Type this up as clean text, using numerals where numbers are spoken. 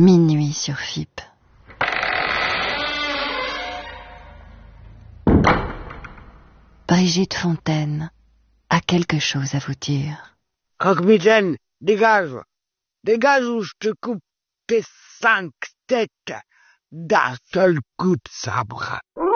Minuit sur FIP. Brigitte Fontaine a quelque chose à vous dire. Croque-mitaine, dégage. Dégage ou je te coupe tes 5 têtes d'un seul coup de sabre.